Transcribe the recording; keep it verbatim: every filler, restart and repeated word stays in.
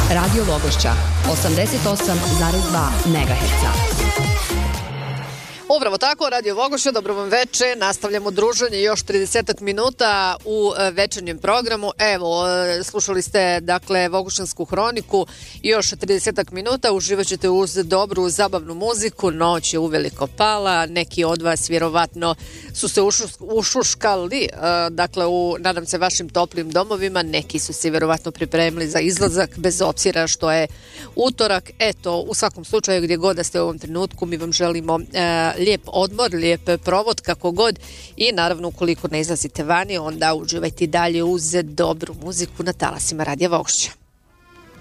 Radio Vogošća, osamdeset osam zarez dva megaherca. Upravo tako, Radio Vogošća, dobro vam veče, nastavljamo druženje još trideset minuta u večernjem programu. Evo, slušali ste dakle Vogošćansku hroniku, još trideset minuta, uživat ćete uz dobru zabavnu muziku, noć je uveliko pala, neki od vas vjerovatno su se ušus, ušuškali, dakle u, nadam se, vašim toplim domovima, neki su se vjerovatno pripremili za izlazak, bez obzira što je utorak. Eto, u svakom slučaju gdje god da ste u ovom trenutku, mi vam želimo e, lijep odmor, lijep provod, kako god, i naravno ukoliko ne izlazite vani, onda uživajte dalje uz dobru muziku na talasima Radija Vogošća.